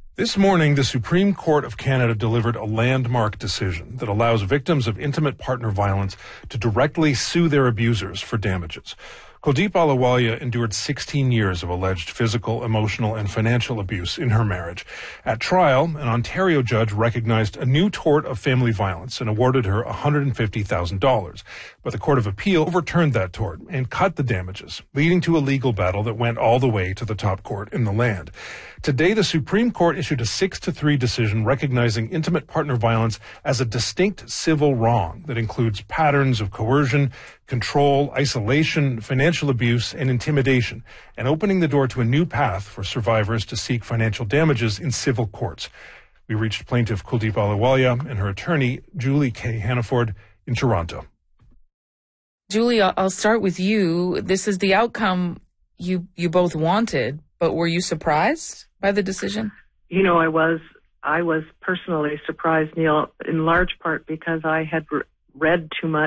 This morning, the Supreme Court of Canada delivered a landmark decision that allows victims of intimate partner violence to directly sue their abusers for damages. Kuldeep Ahluwalia endured 16 years of alleged physical, emotional, and financial abuse in her marriage. At trial, an Ontario judge recognized a new tort of family violence and awarded her $150,000. But the Court of Appeal overturned that tort and cut the damages, leading to a legal battle that went all the way to the top court in the land. Today, the Supreme Court issued a 6-3 decision recognizing intimate partner violence as a distinct civil wrong that includes patterns of coercion, control, isolation, financial abuse, and intimidation, and opening the door to a new path for survivors to seek financial damages in civil courts. We reached plaintiff Kuldeep Ahluwalia and her attorney, Julie K. Hannaford, in Toronto. Julie, I'll start with you. This is the outcome you both wanted, but were you surprised by the decision? You know, I was personally surprised, Neil, in large part because I had read too much